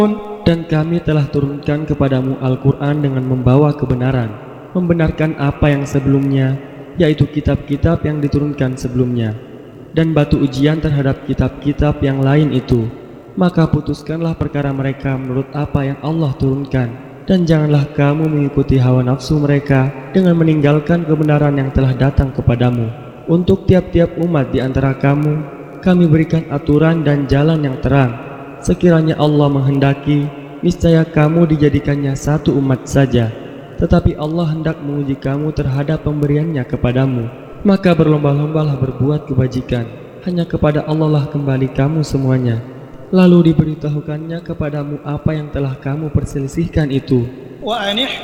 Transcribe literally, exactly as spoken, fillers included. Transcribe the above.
Dan kami telah turunkan kepadamu Al-Quran dengan membawa kebenaran, membenarkan apa yang sebelumnya, yaitu kitab-kitab yang diturunkan sebelumnya, dan batu ujian terhadap kitab-kitab yang lain itu. Maka putuskanlah perkara mereka menurut apa yang Allah turunkan, dan janganlah kamu mengikuti hawa nafsu mereka dengan meninggalkan kebenaran yang telah datang kepadamu. Untuk tiap-tiap umat di antara kamu, kami berikan aturan dan jalan yang terang. Sekiranya Allah menghendaki, niscaya kamu dijadikannya satu umat saja. Tetapi Allah hendak menguji kamu terhadap pemberiannya kepadamu. Maka berlomba-lombalah berbuat kebajikan. Hanya kepada Allah lah kembali kamu semuanya. Lalu diberitahukannya kepadamu apa yang telah kamu perselisihkan itu.